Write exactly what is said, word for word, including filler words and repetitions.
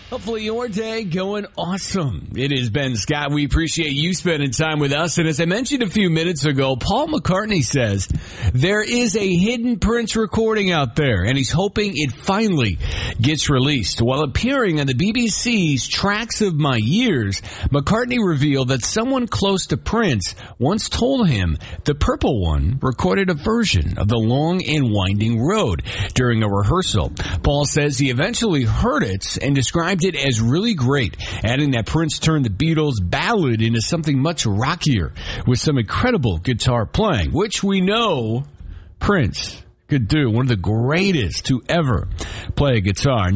Hopefully your day going awesome. It is Ben Scott. We appreciate you spending time with us. And as I mentioned a few minutes ago, Paul McCartney says there is a hidden Prince recording out there, and he's hoping it finally gets released. While appearing on the B B C's Tracks of My Years, McCartney revealed that someone close to Prince once told him the Purple One recorded a version of The Long and Winding Road during a rehearsal. Paul says he eventually heard it and described it as really great, adding that Prince turned the Beatles' ballad into something much rockier with some incredible guitar playing, which we know Prince could do. One of the greatest to ever play a guitar.